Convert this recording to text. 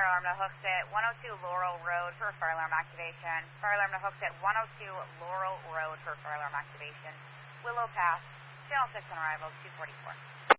alarm to Hooksett, 102 Laurel Road for fire alarm activation. Fire alarm to Hooksett, 102 Laurel Road for fire alarm activation. Willow Pass, channel 6 on arrival, 244.